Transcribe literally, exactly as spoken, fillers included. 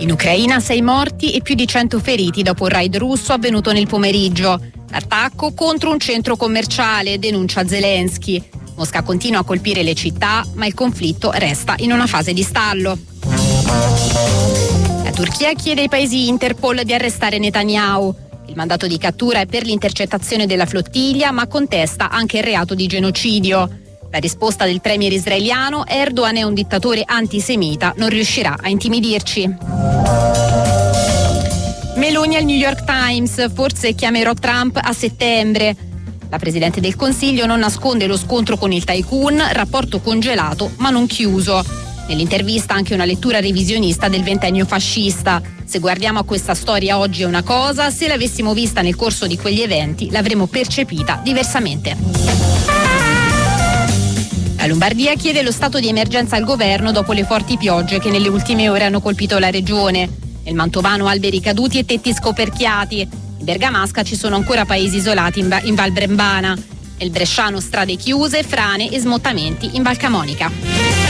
In Ucraina sei morti e più di cento feriti dopo un raid russo avvenuto nel pomeriggio. L'attacco contro un centro commerciale, denuncia Zelensky. Mosca continua a colpire le città, ma il conflitto resta in una fase di stallo. La Turchia chiede ai paesi Interpol di arrestare Netanyahu. Il mandato di cattura è per l'intercettazione della flottiglia, ma contesta anche il reato di genocidio. La risposta del premier israeliano: Erdogan è un dittatore antisemita, non riuscirà a intimidirci. Meloni al New York Times: forse chiamerò Trump a settembre. La Presidente del Consiglio non nasconde lo scontro con il tycoon, rapporto congelato ma non chiuso. Nell'intervista anche una lettura revisionista del ventennio fascista. Se guardiamo a questa storia oggi è una cosa, se l'avessimo vista nel corso di quegli eventi l'avremmo percepita diversamente. La Lombardia chiede lo stato di emergenza al governo dopo le forti piogge che nelle ultime ore hanno colpito la regione. Nel Mantovano alberi caduti e tetti scoperchiati. In Bergamasca ci sono ancora paesi isolati in, in Val Brembana. Nel Bresciano strade chiuse, frane e smottamenti in Val Camonica.